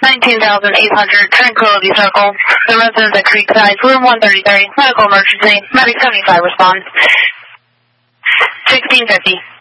19,800, Tranquility Circle. The residence at Creekside, room 133, medical emergency, medic 75 response. 1650.